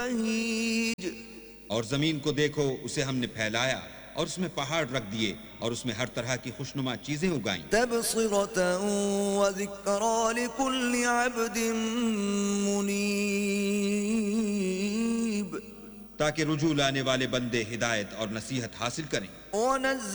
बहीज। और जमीन को देखो, उसे हमने फैलाया और उसमें पहाड़ रख दिए और उसमें हर तरह की खुशनुमा चीजें उगाई, तबसिरतन व ज़िक्रा लिकुल्लि अब्दिन मुनीब। ताकि रुजू लाने वाले बंदे हिदायत और नसीहत हासिल करें।